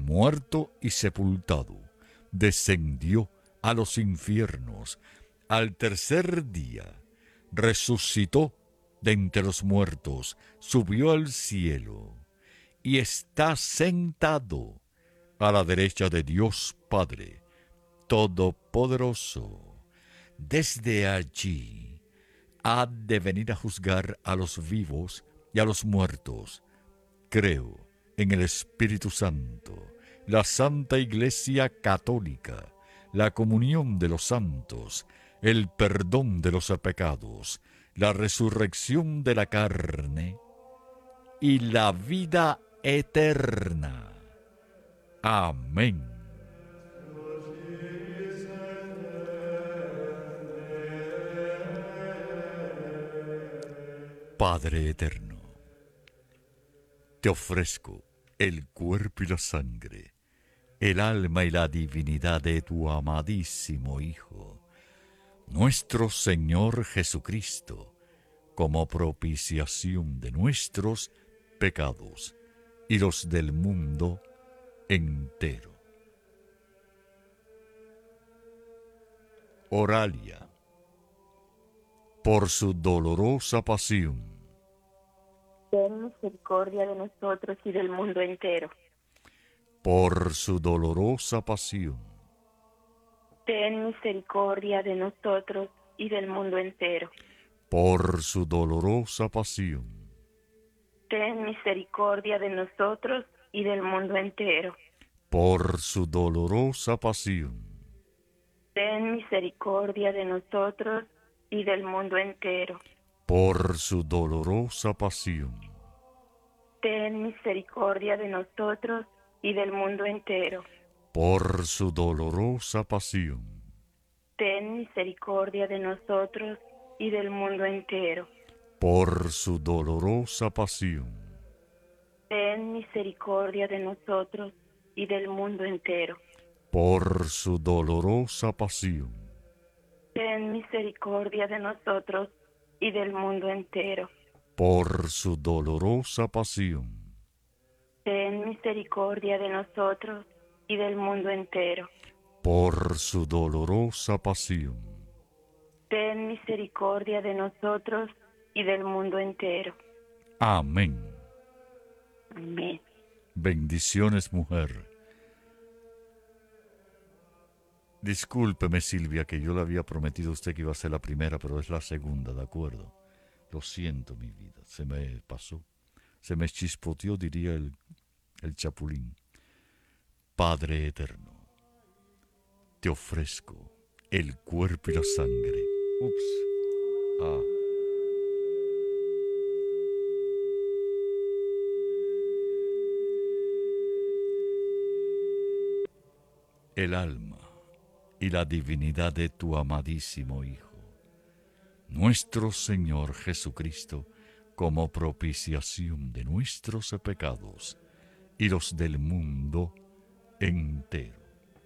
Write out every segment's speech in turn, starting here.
muerto y sepultado, descendió a los infiernos, al tercer día resucitó de entre los muertos, subió al cielo y está sentado a la derecha de Dios Padre Todopoderoso. Desde allí ha de venir a juzgar a los vivos y a los muertos. Creo en el Espíritu Santo, la Santa Iglesia Católica, la comunión de los santos, el perdón de los pecados, la resurrección de la carne y la vida eterna. Amén. Padre eterno, te ofrezco el cuerpo y la sangre, el alma y la divinidad de tu amadísimo Hijo, nuestro Señor Jesucristo, como propiciación de nuestros pecados y los del mundo entero. Oralia. Por su dolorosa pasión, ten misericordia de nosotros y del mundo entero. por su dolorosa pasión, Ten misericordia de nosotros y del mundo entero. por su dolorosa pasión, Ten misericordia de nosotros y del mundo entero. por su dolorosa pasión, Ten misericordia de nosotros y del mundo entero. por su dolorosa pasión, Ten misericordia de nosotros y del mundo entero. por su dolorosa pasión, Ten misericordia de nosotros y del mundo entero. por su dolorosa pasión, Ten misericordia de nosotros y del mundo entero. por su dolorosa pasión, Ten misericordia de nosotros y del mundo entero. por su dolorosa pasión, Ten misericordia de nosotros y del mundo entero. por su dolorosa pasión, Ten misericordia de nosotros y del mundo entero. amén. Amén. Bendiciones, mujer. Discúlpeme, Silvia, que yo le había prometido a usted que iba a ser la primera, pero es la segunda, ¿de acuerdo? Lo siento, mi vida, se me pasó. Se me chispoteó, diría el chapulín. Padre eterno, te ofrezco el cuerpo y la sangre. Ups. Ah. El alma y la divinidad de tu amadísimo Hijo, nuestro Señor Jesucristo, como propiciación de nuestros pecados y los del mundo entero.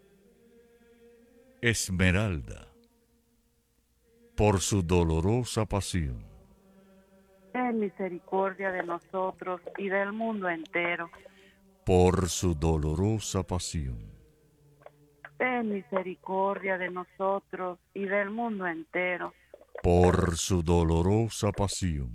Esmeralda, por su dolorosa pasión, Ten misericordia de nosotros y del mundo entero. por su dolorosa pasión, Ten misericordia de nosotros y del mundo entero. por su dolorosa pasión,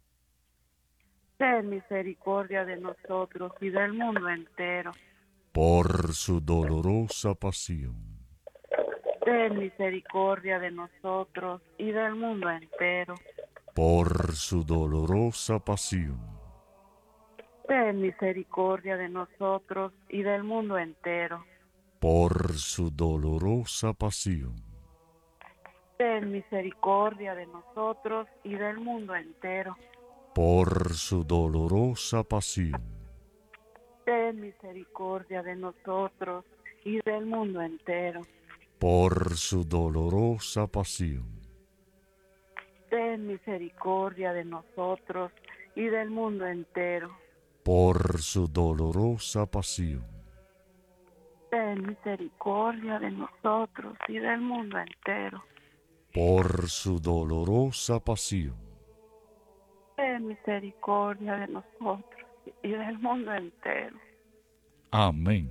Ten misericordia de nosotros y del mundo entero. por su dolorosa pasión, Ten misericordia de nosotros y del mundo entero. por su dolorosa pasión, Ten misericordia de nosotros y del mundo entero. por su dolorosa pasión, Ten misericordia de nosotros y del mundo entero. por su dolorosa pasión, Ten misericordia de nosotros y del mundo entero. por su dolorosa pasión, Ten misericordia de nosotros y del mundo entero. por su dolorosa pasión, Ten misericordia de nosotros y del mundo entero. por su dolorosa pasión, Ten misericordia de nosotros y del mundo entero. amén.